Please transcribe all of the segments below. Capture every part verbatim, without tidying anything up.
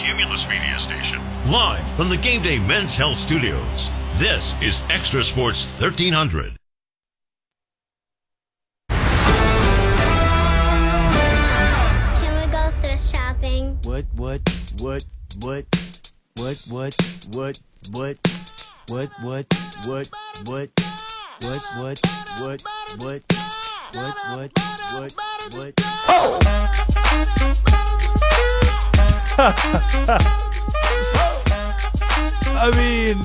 Cumulus Media Station. Live from the Game Day Men's Health Studios. This is Extra Sports thirteen hundred. Can we go thrift shopping? What, what, what, what, what, what, what, what, what, what, what, what, what, what, what, what, what, what, what, what? Oh! I mean,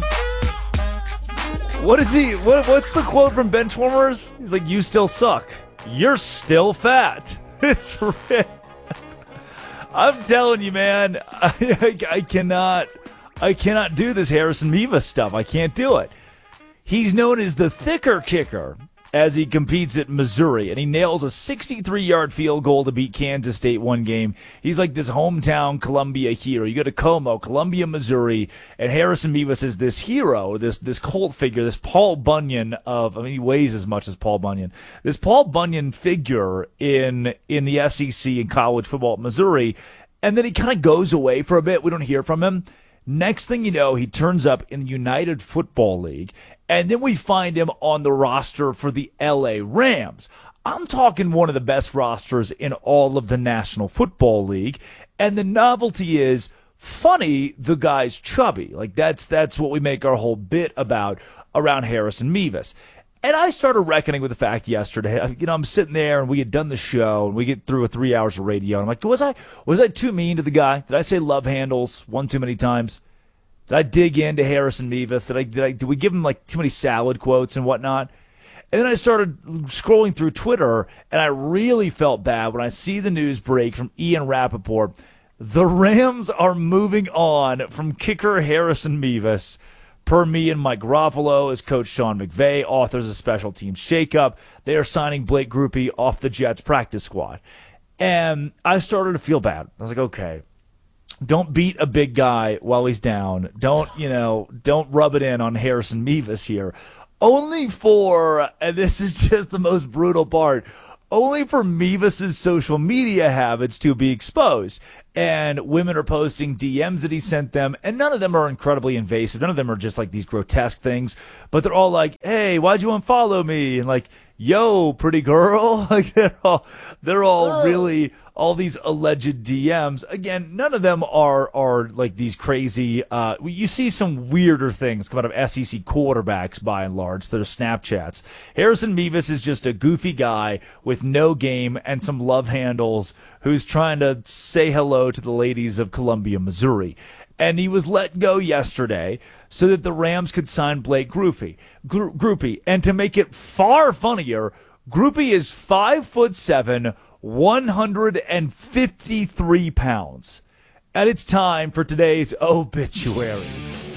what is he? What, what's the quote from Benchwarmers? He's like, "You still suck. You're still fat." It's real. I'm telling you, man. I, I, I cannot. I cannot do this Harrison Mevis stuff. I can't do it. He's known as the thicker kicker as he competes at Missouri, and he nails a sixty-three-yard field goal to beat Kansas State one game. He's like this hometown Columbia hero. You go to Como, Columbia, Missouri, and Harrison Mevis is this hero, this this cult figure, this Paul Bunyan of, I mean, he weighs as much as Paul Bunyan. This Paul Bunyan figure in in the S E C in college football at Missouri, and then he kind of goes away for a bit. We don't hear from him. Next thing you know, he turns up in the United Football League, and then we find him on the roster for the L A Rams. I'm talking one of the best rosters in all of the National Football League, and the novelty is, funny, the guy's chubby. Like, that's that's what we make our whole bit about around Harrison Mevis. And I started reckoning with the fact yesterday, you know, I'm sitting there and we had done the show and we get through with three hours of radio. And I'm like, was I was I too mean to the guy? Did I say love handles one too many times? Did I dig into Harrison Mevis? Did I did I did we give him like too many salad quotes and whatnot? And then I started scrolling through Twitter, and I really felt bad when I see the news break from Ian Rappaport. The Rams are moving on from kicker Harrison Mevis. Per me and Mike Garofalo, as Coach Sean McVay authors a special teams shakeup, they are signing Blake Grupe off the Jets practice squad. And I started to feel bad. I was like, okay, don't beat a big guy while he's down. Don't, you know, don't rub it in on Harrison Mevis here. Only for, and this is just the most brutal part, only for Mevis's social media habits to be exposed. And women are posting D Ms that he sent them, and none of them are incredibly invasive. None of them are just like these grotesque things, but they're all like, "Hey, why'd you unfollow me?" And like, "Yo, pretty girl." Like they're all, they're all oh. really all these alleged D Ms. Again, none of them are are like these crazy. Uh, you see some weirder things come out of S E C quarterbacks by and large. They're Snapchats. Harrison Mevis is just a goofy guy with no game and some love handles who's trying to say hello to the ladies of Columbia, Missouri. And he was let go yesterday so that the Rams could sign Blake Grupe. Gru- Grupe. And to make it far funnier, Grupe is five foot seven, one hundred fifty-three pounds. And it's time for today's obituaries.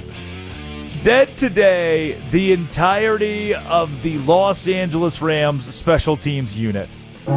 Dead today, the entirety of the Los Angeles Rams special teams unit.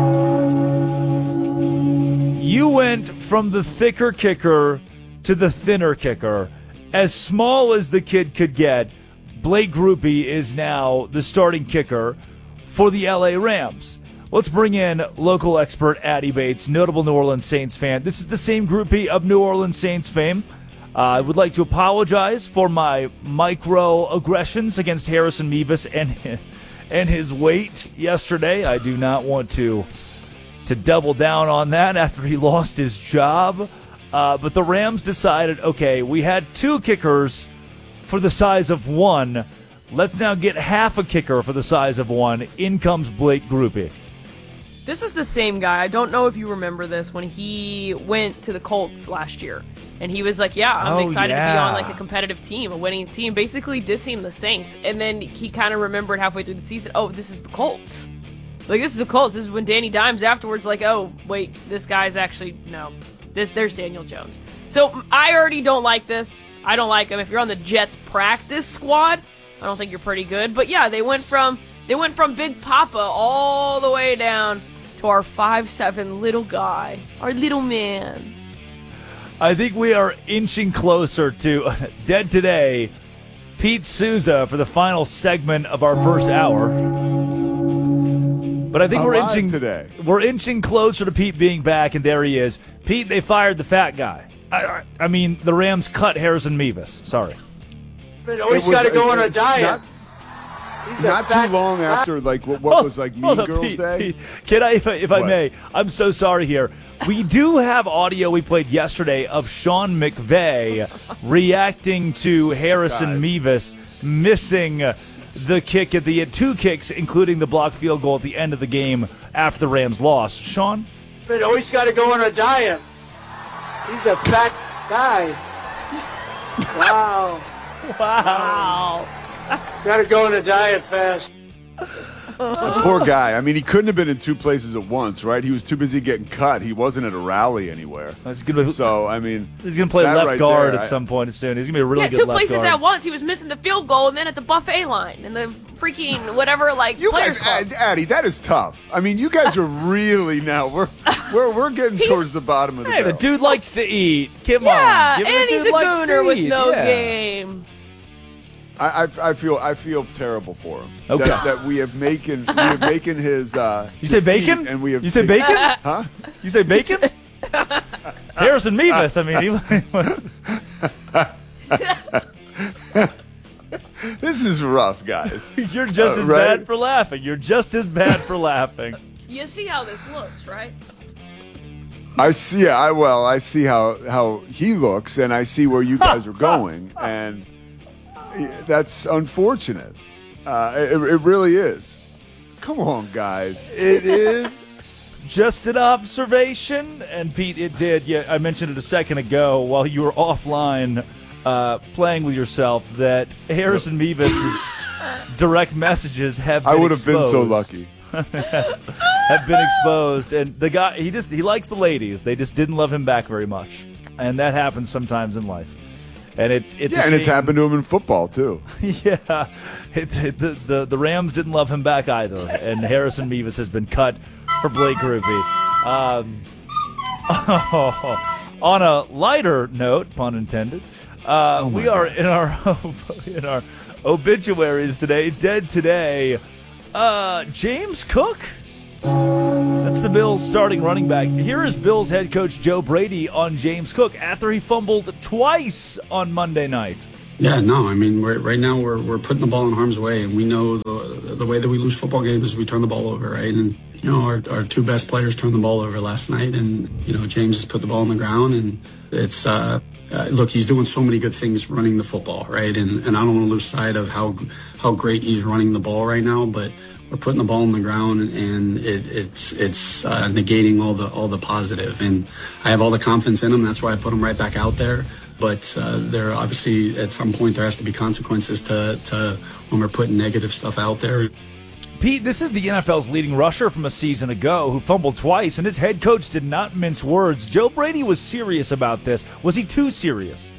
You went from the thicker kicker to the thinner kicker. As small as the kid could get, Blake Grupe is now the starting kicker for the L A Rams. Let's bring in local expert Addy Bates, notable New Orleans Saints fan. This is the same Grupe of New Orleans Saints fame. Uh, I would like to apologize for my microaggressions against Harrison Mevis and, and his weight yesterday. I do not want to... to double down on that after he lost his job. Uh, but the Rams decided, okay, we had two kickers for the size of one. Let's now get half a kicker for the size of one. In comes Blake Grupe. This is the same guy. I don't know if you remember this when he went to the Colts last year. And he was like, yeah, I'm oh, excited yeah. to be on like a competitive team, a winning team, basically dissing the Saints. And then he kind of remembered halfway through the season, oh, this is the Colts. Like, this is the Colts. This is when Danny Dimes afterwards, like, oh, wait, this guy's actually, no, this there's Daniel Jones. So I already don't like this. I don't like him. If you're on the Jets practice squad, I don't think you're pretty good. But yeah, they went from they went from Big Papa all the way down to our five seven little guy, our little man. I think we are inching closer to Dead Today, Pete Souza for the final segment of our first hour. But I think we're Alive inching today. We're inching closer to Pete being back, and there he is. Pete, they fired the fat guy. I, I, I mean, the Rams cut Harrison Mevis. Sorry. But always got to go on a diet. Not, He's not a fat too long guy. after, like, what, what was, like, Mean Hold on, Girls Pete, Day. Pete. Can I, if I, if I What? may, I'm so sorry here. We do have audio we played yesterday of Sean McVay reacting to Harrison Guys. Mevis missing the kick at the end. Two kicks, including the blocked field goal at the end of the game after the Rams lost. Sean? But always got to go on a diet. He's a fat guy. Wow. Wow. Got to go on a diet fast. Poor guy. I mean, he couldn't have been in two places at once, right? He was too busy getting cut. He wasn't at a rally anywhere. He's gonna, So, I mean, he's going to play that left right guard there, at I- some point soon. He's going to be a really Yeah, good two left places guard. at once. He was missing the field goal and then at the buffet line and the freaking whatever, like, You players guys, club. Ad- Addie, that is tough. I mean, you guys are really now. We're we're we're getting He's- towards the bottom of the Hey, the barrel. dude likes to eat. Come Yeah, on. Give him and the he's dude a likes to gooner with eat. no Yeah. game. I, I I feel I feel terrible for him. Okay. That, that we have making we have making his. Uh, You say defeat, bacon? And we have You say taken- bacon? Huh? You say bacon? Harrison Mevis. I mean, This is rough, guys. he, you're just Uh, as right? bad for laughing. You're just as bad for laughing. You see how this looks, right? I see. Yeah, I well, I see how how he looks, and I see where you guys are going, and that's unfortunate. Uh, it, it really is. Come on, guys. It is just an observation, and Pete, it did. Yeah, I mentioned it a second ago while you were offline uh, playing with yourself that Harrison Mevis's direct messages have been I would have been so exposed. lucky. have been exposed, and the guy he just he likes the ladies. They just didn't love him back very much, and that happens sometimes in life. And it's it's Yeah, a and it's shame. happened to him in football too. Yeah, it's it, the, the the Rams didn't love him back either, and Harrison Mevis has been cut for Blake Grupe. Um, on a lighter note, pun intended, uh, we are in our in our obituaries today. Dead today, uh, James Cook. That's the Bills' starting running back. Here is Bills head coach Joe Brady on James Cook after he fumbled twice on Monday night. Yeah, no, I mean, we're, right now we're we're putting the ball in harm's way, and we know the the way that we lose football games is we turn the ball over, right? And you know, our our two best players turned the ball over last night, and you know, James has put the ball on the ground, and it's uh, uh, look, he's doing so many good things running the football, right? And and I don't want to lose sight of how how great he's running the ball right now, but we're putting the ball on the ground, and it, it's it's uh, negating all the all the positive. And I have all the confidence in him. That's why I put him right back out there. But uh, there obviously at some point there has to be consequences to, to when we're putting negative stuff out there. Pete, this is the N F L's leading rusher from a season ago who fumbled twice, and his head coach did not mince words. Joe Brady was serious about this. Was he too serious?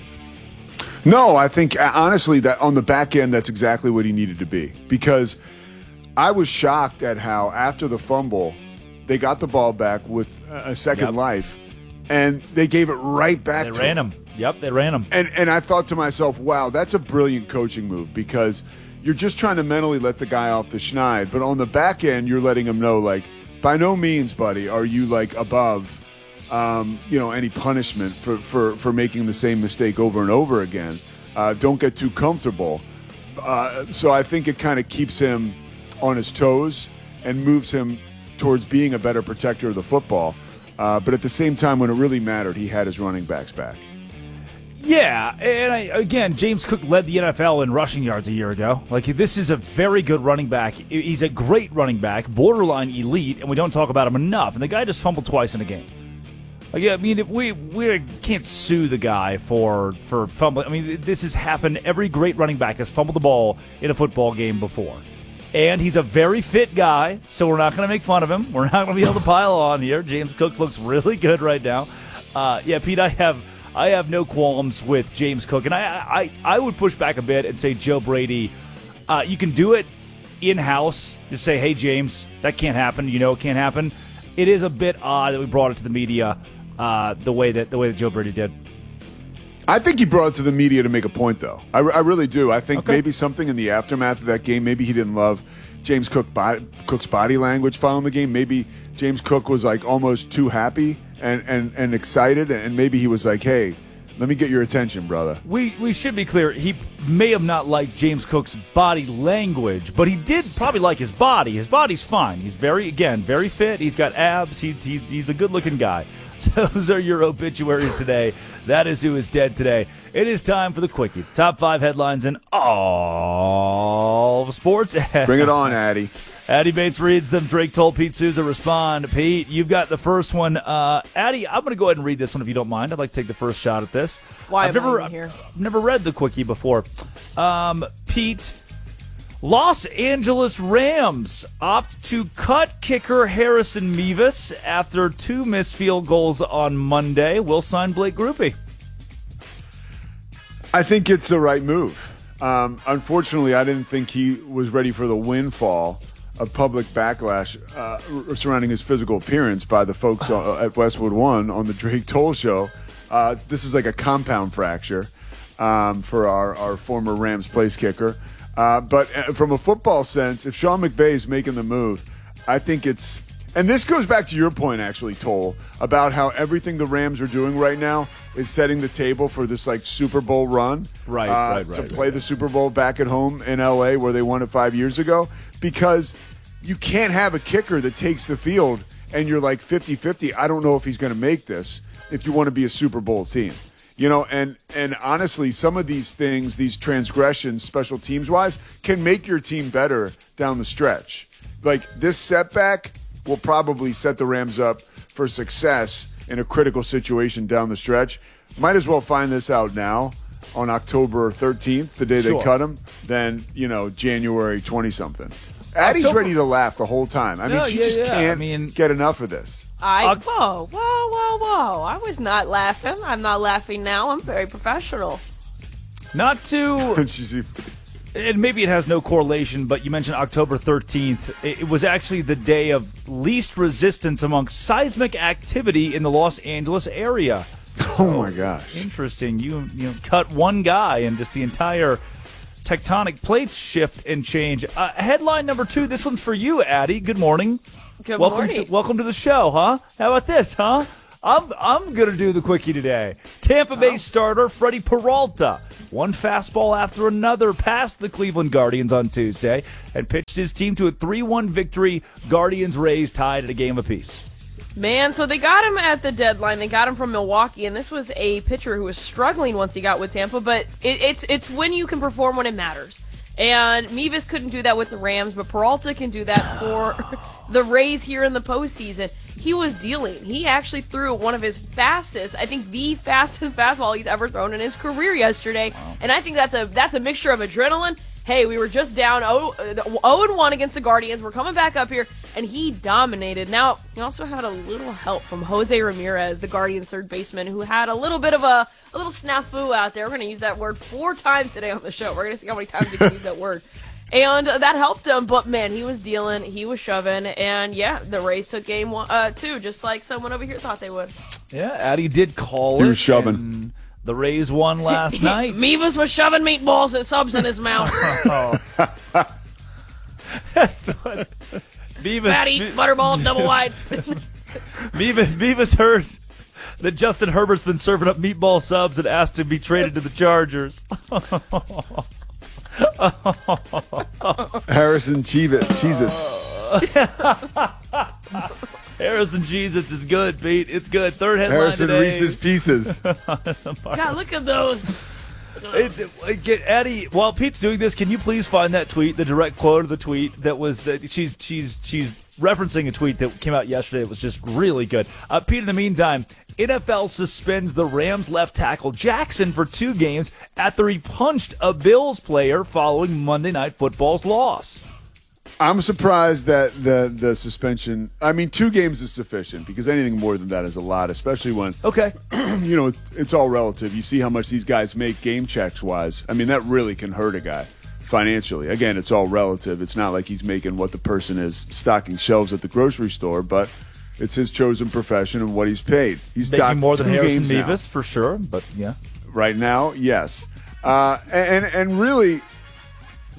No, I think uh, honestly that on the back end, that's exactly what he needed to be. Because I was shocked at how after the fumble, they got the ball back with a second Yep. life, and they gave it right back They to ran him. Yep, they ran him. And and I thought to myself, wow, that's a brilliant coaching move, because you're just trying to mentally let the guy off the schneid, but on the back end, you're letting him know, like, by no means, buddy, are you like above, um, you know, any punishment for, for, for making the same mistake over and over again. Uh, don't get too comfortable. Uh, so I think it kind of keeps him on his toes and moves him towards being a better protector of the football. Uh, but at the same time, when it really mattered, he had his running backs back. Yeah, and I, again, James Cook led the N F L in rushing yards a year ago. Like, this is a very good running back. He's a great running back, borderline elite, and we don't talk about him enough. And the guy just fumbled twice in a game. Like, I mean, if we we can't sue the guy for for fumbling. I mean, this has happened. Every great running back has fumbled the ball in a football game before. And he's a very fit guy, so we're not going to make fun of him. We're not going to be able to pile on here. James Cook looks really good right now. Uh, yeah, Pete, I have I have no qualms with James Cook, and I I, I would push back a bit and say Joe Brady, uh, you can do it in-house. Just say, hey, James, that can't happen. You know it can't happen. It is a bit odd that we brought it to the media uh, the way that the way that Joe Brady did. I think he brought it to the media to make a point, though. I, I really do. I think Okay. maybe something in the aftermath of that game, maybe he didn't love James Cook body, Cook's body language following the game. Maybe James Cook was like almost too happy and, and, and excited, and maybe he was like, hey, let me get your attention, brother. We we should be clear. He may have not liked James Cook's body language, but he did probably like his body. His body's fine. He's very, again, very fit. He's got abs. He, he's he's a good-looking guy. Those are your obituaries today. That is who is dead today. It is time for the Quickie. Top five headlines in all of sports. Bring it on, Addy. Addy Bates reads them. Drake told Pete Souza respond. Pete, you've got the first one. Uh, Addy, I'm going to go ahead and read this one if you don't mind. I'd like to take the first shot at this. Why I've am never, I even here? I've never read the Quickie before. Um, Pete, Los Angeles Rams opt to cut kicker Harrison Mevis after two missed field goals on Monday. Will sign Blake Grupe. I think it's the right move. Um, unfortunately, I didn't think he was ready for the windfall of public backlash uh, surrounding his physical appearance by the folks at Westwood One on the Drake Toll Show. Uh, this is like a compound fracture um, for our, our former Rams place kicker. Uh, but from a football sense, if Sean McVay is making the move, I think it's – and this goes back to your point, actually, Toll, about how everything the Rams are doing right now is setting the table for this, like, Super Bowl run. Right, uh, right, right. To right, play right. the Super Bowl back at home in L A where they won it five years ago. Because you can't have a kicker that takes the field and you're like fifty-fifty. I don't know if he's going to make this if you want to be a Super Bowl team. You know, and, and honestly, some of these things, these transgressions, special teams-wise, can make your team better down the stretch. Like, this setback will probably set the Rams up for success in a critical situation down the stretch. Might as well find this out now on October thirteenth, the day Sure. they cut him, than, you know, January twentieth-something. Addie's October- ready to laugh the whole time. I No, mean, she yeah, just yeah. can't I mean- get enough of this. I Uh, whoa whoa whoa whoa! I was not laughing. I'm not laughing now. I'm very professional. Not to And she's and maybe it has no correlation, but you mentioned October thirteenth. It was actually the day of least resistance among seismic activity in the Los Angeles area. oh my gosh. Interesting. You you know, cut one guy and just the entire tectonic plates shift and change. Uh, headline number two. This one's for you, Addy. Good morning. Good welcome morning. To, welcome to the show, huh? How about this, huh? I'm I'm gonna do the Quickie today. Tampa Bay starter Freddie Peralta, one fastball after another, passed the Cleveland Guardians on Tuesday and pitched his team to a three one victory. Guardians Rays tied at a game apiece. Man, so they got him at the deadline. They got him from Milwaukee, and this was a pitcher who was struggling once he got with Tampa. But it, it's it's when you can perform when it matters. And Mevis couldn't do that with the Rams, but Peralta can do that for the Rays here in the postseason. He was dealing. He actually threw one of his fastest, I think the fastest fastball he's ever thrown in his career yesterday. Wow. And I think that's a that's a mixture of adrenaline. Hey, we were just down oh and one against the Guardians. We're coming back up here, and he dominated. Now, he also had a little help from Jose Ramirez, the Guardians' third baseman, who had a little bit of a, a little snafu out there. We're going to use that word four times today on the show. We're going to see how many times we can use that word. And uh, that helped him, but man, he was dealing, he was shoving, and yeah, the Rays took game one, uh, two, just like someone over here thought they would. Yeah, Addy did call He it. was shoving. and The Rays won last night. Mevis was shoving meatballs and subs in his mouth. That's what Beavis, Fatty, butterball, double wide. Beavis, Beavis heard that Justin Herbert's been serving up meatball subs and asked to be traded to the Chargers. Harrison Cheez-Its. Harrison Jesus is good, Pete. It's good. Third headline Harrison today. Reese's Pieces. God, look at those. It, it, get Eddie. While Pete's doing this, can you please find that tweet, the direct quote of the tweet that was that she's she's she's referencing a tweet that came out yesterday. It was just really good. Uh, Pete, in the meantime, N F L suspends the Rams left tackle Jackson for two games after he punched a Bills player following Monday Night Football's loss. I'm surprised that the the suspension. I mean, two games is sufficient because anything more than that is a lot, especially when Okay. you know it's all relative. You see how much these guys make game checks wise. I mean, that really can hurt a guy financially. Again, it's all relative. It's not like he's making what the person is stocking shelves at the grocery store, but it's his chosen profession and what he's paid. He's Making docked more than two Harrison games now. Mevis for sure, but yeah. Right now, yes, uh, and and really.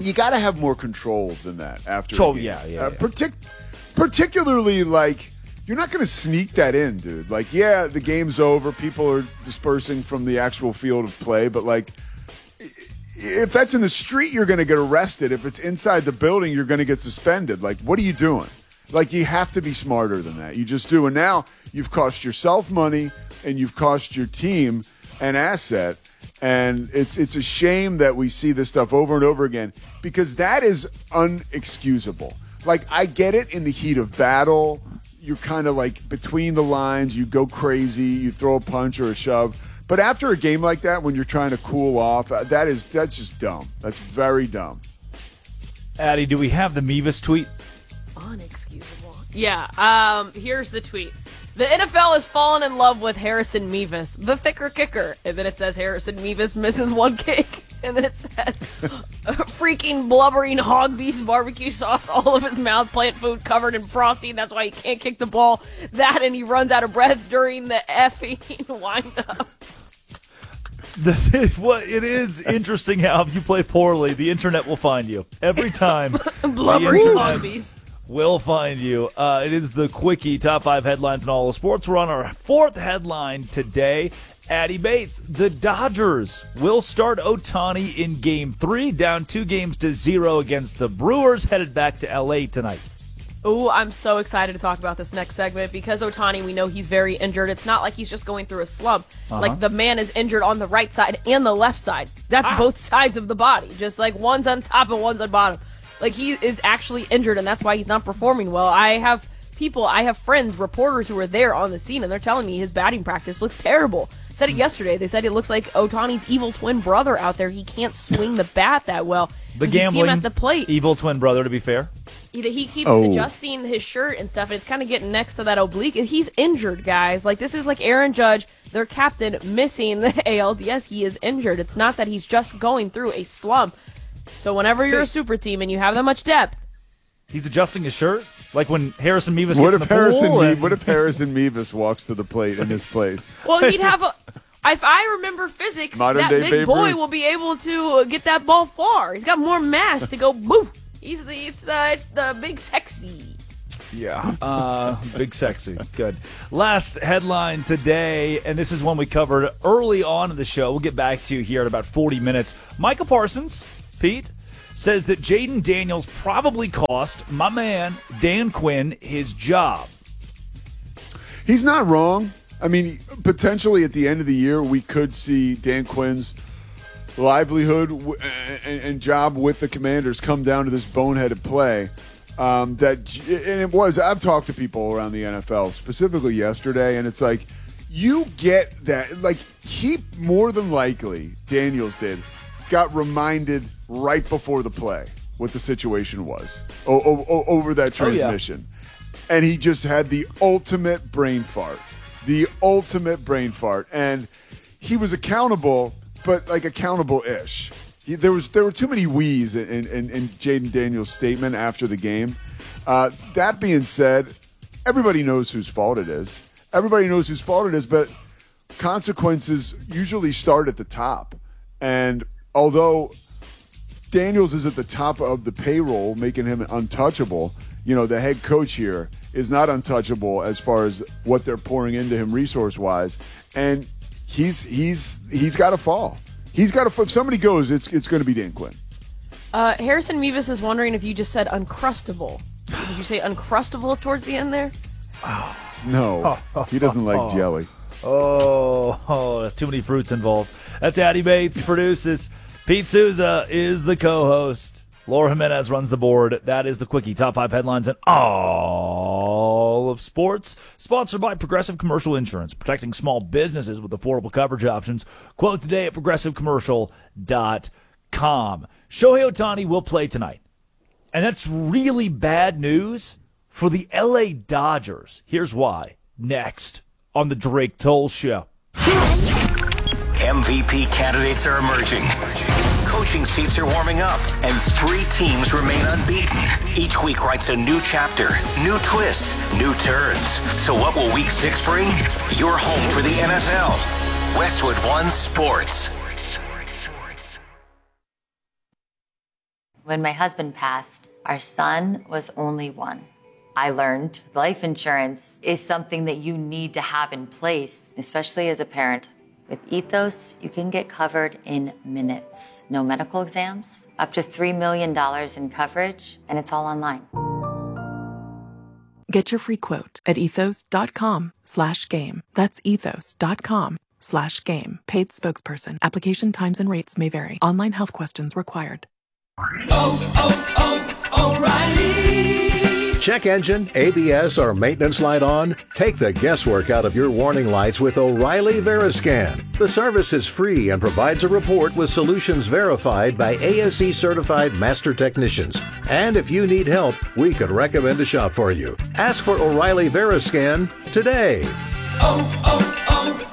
you got to have more control than that after. Oh, a game. yeah, yeah, Uh, yeah. partic- particularly, like, you're not going to sneak that in, dude. Like, yeah, the game's over. People are dispersing from the actual field of play. But, like, if that's in the street, you're going to get arrested. If it's inside the building, you're going to get suspended. Like, what are you doing? Like, you have to be smarter than that. You just do. And now you've cost yourself money and you've cost your team an asset. And it's it's a shame that we see this stuff over and over again because that is unexcusable. Like, I get it in the heat of battle. You're kind of like between the lines. You go crazy. You throw a punch or a shove. But after a game like that, when you're trying to cool off, uh, that is that's just dumb. That's very dumb. Addie, do we have the Mevis tweet? Unexcusable. Yeah, um, here's the tweet. The N F L has fallen in love with Harrison Mevis, the thicker kicker. And then it says Harrison Mevis misses one kick. And then it says freaking blubbering hog beast barbecue sauce all of his mouth, plant food covered in frosting. That's why he can't kick the ball. That and he runs out of breath during the effing wind-up. The, well, it is interesting how if you play poorly, the internet will find you. Every time. Blubbering hog beast. Will find you. Uh, it is the Quickie Top five Headlines in all of sports. We're on our fourth headline today. Addie Bates, the Dodgers will start Ohtani in Game three, down two games to zero against the Brewers, headed back to L A tonight. Ooh, I'm so excited to talk about this next segment because Ohtani, we know he's very injured. It's not like he's just going through a slump. Uh-huh. Like, the man is injured on the right side and the left side. That's ah. both sides of the body. Just like one's on top and one's on bottom. Like, he is actually injured, and that's why he's not performing well. I have people, I have friends, reporters who were there on the scene, and they're telling me his batting practice looks terrible. I said it yesterday. They said it looks like Ohtani's evil twin brother out there. He can't swing the bat that well. The and gambling you see him at the plate. Evil twin brother, to be fair. He, he keeps oh. adjusting his shirt and stuff, and it's kind of getting next to that oblique. He's injured, guys. Like, this is like Aaron Judge, their captain, missing the A L D S. He is injured. It's not that he's just going through a slump. So whenever you're a super team and you have that much depth, he's adjusting his shirt, like when Harrison Mevis what gets if in the Harrison pool. Me- and... What if Harrison Mevis walks to the plate in his place? Well, he'd have a. If I remember physics, Modern that day big Babe boy Ruth. will be able to get that ball far. He's got more mass to go. Boo! He's the it's the it's the big sexy. Yeah, uh, big sexy. Good. Last headline today, and this is one we covered early on in the show. We'll get back to here in about forty minutes. Micah Parsons, Pete, says that Jaden Daniels probably cost my man Dan Quinn his job. He's not wrong. I mean, potentially at the end of the year, we could see Dan Quinn's livelihood w- and, and job with the Commanders come down to this boneheaded play. Um, that and it was. I've talked to people around the N F L, specifically yesterday, and it's like you get that. Like, he more than likely, Daniels did, got reminded right before the play what the situation was o- o- over that transmission, oh, yeah. and he just had the ultimate brain fart. The ultimate brain fart, and he was accountable, but like accountable-ish. He, there was there were too many wheeze in, in, in Jaden Daniels' statement after the game. Uh, that being said, everybody knows whose fault it is. Everybody knows whose fault it is, but consequences usually start at the top. And although Daniels is at the top of the payroll, making him untouchable, you know, the head coach here is not untouchable as far as what they're pouring into him resource-wise, and he's he's he's got to fall. He's got to. If somebody goes, it's it's going to be Dan Quinn. Uh, Harrison Mevis is wondering if you just said uncrustable. Did you say uncrustable towards the end there? No, he doesn't like jelly. Oh, oh, too many fruits involved. That's Addie Bates produces. Pete Souza is the co-host. Laura Jimenez runs the board. That is the Quickie Top five Headlines in all of sports. Sponsored by Progressive Commercial Insurance, protecting small businesses with affordable coverage options. Quote today at progressive commercial dot com. Shohei Ohtani will play tonight. And that's really bad news for the L A Dodgers. Here's why. Next on the Drake Toll Show. M V P candidates are emerging. Coaching seats are warming up, and three teams remain unbeaten. Each week writes a new chapter, new twists, new turns. So what will week six bring? Your home for the N F L. Westwood One Sports. When my husband passed, our son was only one. I learned life insurance is something that you need to have in place, especially as a parent. With Ethos, you can get covered in minutes. No medical exams, up to three million dollars in coverage, and it's all online. Get your free quote at ethos.com slash game. That's ethos.com slash game. Paid spokesperson. Application times and rates may vary. Online health questions required. Oh, oh, oh, O'Reilly! Check engine, A B S, or maintenance light on? Take the guesswork out of your warning lights with O'Reilly Veriscan. The service is free and provides a report with solutions verified by A S E certified master technicians. And if you need help, we could recommend a shop for you. Ask for O'Reilly Veriscan today. Oh,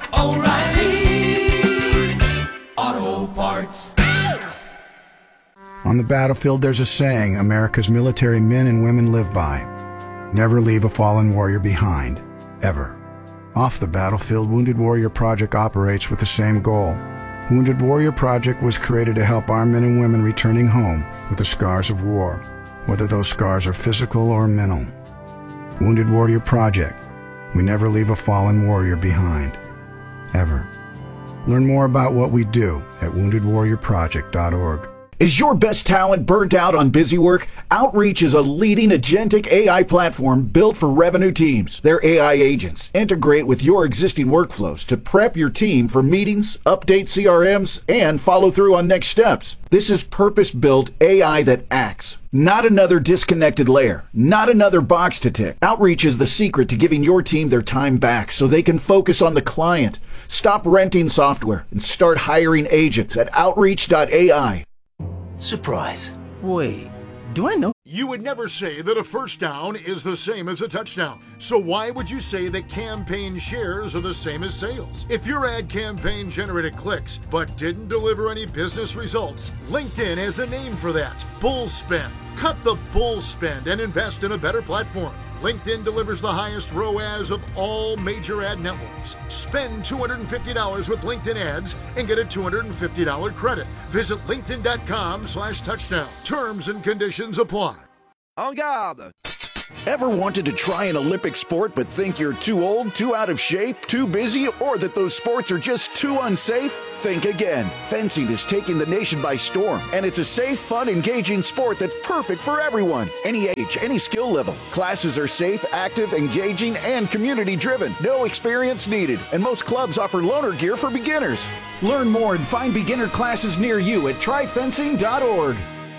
oh, oh, O'Reilly Auto Parts. On the battlefield, there's a saying America's military men and women live by. Never leave a fallen warrior behind, ever. Off the battlefield, Wounded Warrior Project operates with the same goal. Wounded Warrior Project was created to help our men and women returning home with the scars of war, whether those scars are physical or mental. Wounded Warrior Project. We never leave a fallen warrior behind, ever. Learn more about what we do at wounded warrior project dot org. Is your best talent burnt out on busy work? Outreach is a leading agentic A I platform built for revenue teams. Their A I agents integrate with your existing workflows to prep your team for meetings, update C R Ms, and follow through on next steps. This is purpose-built A I that acts. Not another disconnected layer. Not another box to tick. Outreach is the secret to giving your team their time back so they can focus on the client. Stop renting software and start hiring agents at outreach dot A I. Surprise. Wait, do I know? You would never say that a first down is the same as a touchdown. So why would you say that campaign shares are the same as sales? If your ad campaign generated clicks but didn't deliver any business results, LinkedIn has a name for that. Bull spend. Cut the bull spend and invest in a better platform. LinkedIn delivers the highest R O A S of all major ad networks. Spend two hundred fifty dollars with LinkedIn ads and get a two hundred fifty dollars credit. Visit linkedin.com slash touchdown. Terms and conditions apply. En garde! Ever wanted to try an Olympic sport but think you're too old, too out of shape, too busy, or that those sports are just too unsafe? Think again. Fencing is taking the nation by storm, and it's a safe, fun, engaging sport that's perfect for everyone. Any age, any skill level. Classes are safe, active, engaging, and community-driven. No experience needed, and most clubs offer loaner gear for beginners. Learn more and find beginner classes near you at try fencing dot org.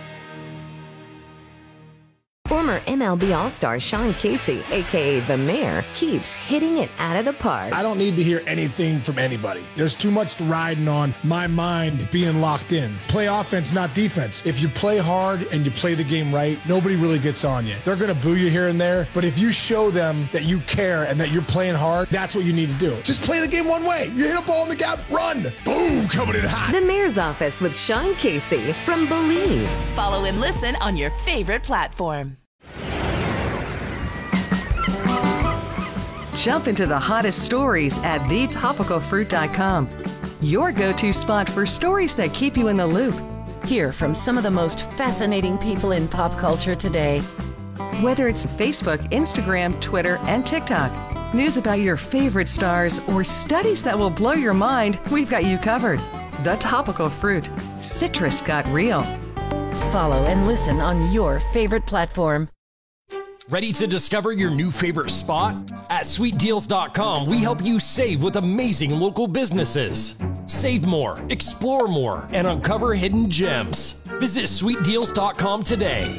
Former M L B All-Star Sean Casey, a k a. The Mayor, keeps hitting it out of the park. I don't need to hear anything from anybody. There's too much riding on my mind being locked in. Play offense, not defense. If you play hard and you play the game right, nobody really gets on you. They're going to boo you here and there, but if you show them that you care and that you're playing hard, that's what you need to do. Just play the game one way. You hit a ball in the gap, run. Boom, coming in hot. The Mayor's Office with Sean Casey from Believe. Follow and listen on your favorite platform. Jump into the hottest stories at the topical fruit dot com. Your go-to spot for stories that keep you in the loop. Hear from some of the most fascinating people in pop culture today. Whether it's Facebook, Instagram, Twitter, and TikTok, news about your favorite stars, or studies that will blow your mind, we've got you covered. The Topical Fruit. Citrus got real. Follow and listen on your favorite platform. Ready to discover your new favorite spot? At sweet deals dot com, we help you save with amazing local businesses. Save more, explore more, and uncover hidden gems. Visit sweet deals dot com today.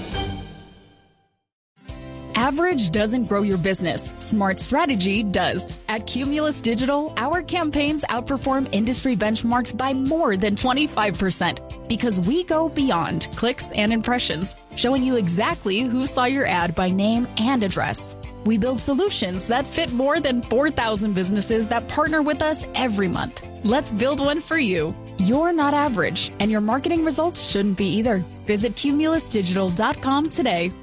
Average doesn't grow your business. Smart strategy does. At Cumulus Digital, our campaigns outperform industry benchmarks by more than twenty-five percent because we go beyond clicks and impressions, showing you exactly who saw your ad by name and address. We build solutions that fit more than four thousand businesses that partner with us every month. Let's build one for you. You're not average, and your marketing results shouldn't be either. Visit cumulus digital dot com today.